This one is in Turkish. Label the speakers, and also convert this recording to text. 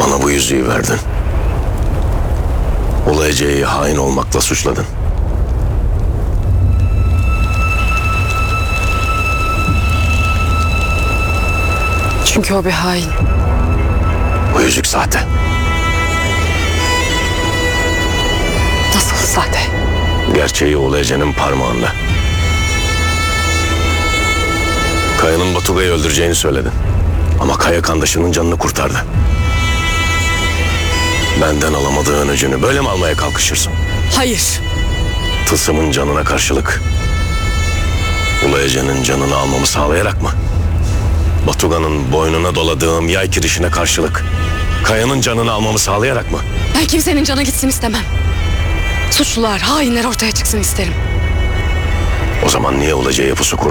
Speaker 1: Bana bu yüzüğü verdin. Ulu Ece'yi hain olmakla suçladın.
Speaker 2: Çünkü o bir hain.
Speaker 1: Bu yüzük sahte.
Speaker 2: Nasıl sahte?
Speaker 1: Gerçeği Ulu Ece'nin parmağında. Kaya'nın Batuga'yı öldüreceğini söyledin. Ama Kaya kardeşinin canını kurtardı. Benden alamadığın öcünü böyle mi almaya kalkışırsın?
Speaker 2: Hayır.
Speaker 1: Tılsım'ın canına karşılık Ulu Ece'nin canını almamı sağlayarak mı? Batuga'nın boynuna doladığım yay kirişine karşılık Kaya'nın canını almamı sağlayarak mı?
Speaker 2: Ben kimsenin canı gitsin istemem. Suçlular, hainler ortaya çıksın isterim.
Speaker 1: O zaman niye Ulu Ece'ye pusu kurdun?